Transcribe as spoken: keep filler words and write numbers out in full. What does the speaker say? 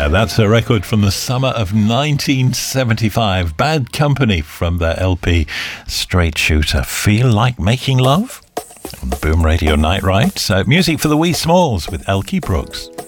Yeah, that's a record from the summer of nineteen seventy-five. Bad Company from their L P Straight Shooter. Feel Like Making Love? On the Boom Radio Night Ride. So music for the Wee Smalls with Elkie Brooks.